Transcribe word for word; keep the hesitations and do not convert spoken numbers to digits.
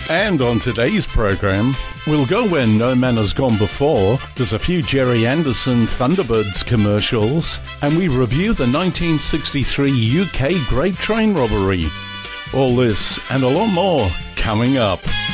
And on today's program, we'll go where no man has gone before. There's a few Jerry Anderson Thunderbirds commercials, and we review the nineteen sixty-three U K Great Train Robbery. All this and a lot more coming up.